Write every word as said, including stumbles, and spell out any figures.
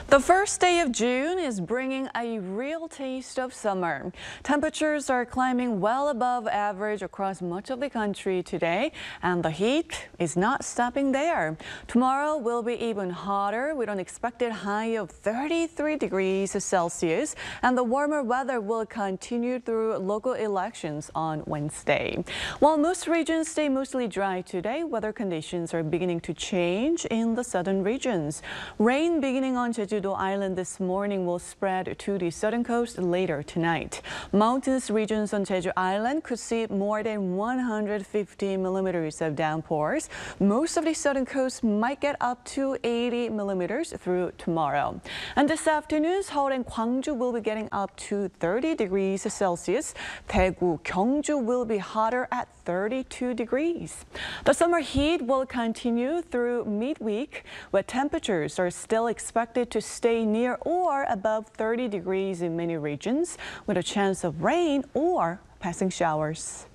The first day of June is bringing a real taste of summer. Temperatures are climbing well above average across much of the country today, and the heat is not stopping there. Tomorrow will be even hotter with an expected high of thirty-three degrees Celsius, and the warmer weather will continue through local elections on Wednesday. While most regions stay mostly dry today, weather conditions are beginning to change in the southern regions. Rain beginning on Jeju Island this morning will spread to the southern coast later tonight. Mountainous regions on Jeju Island could see more than one hundred fifty millimeters of downpours. Most of the southern coast might get up to eighty millimeters through tomorrow. And this afternoon, Seoul and Gwangju will be getting up to thirty degrees Celsius. Daegu, Gyeongju will be hotter at thirty-two degrees. The summer heat will continue through midweek, where temperatures are still expected to stay near or above thirty degrees in many regions, with a chance of rain or passing showers.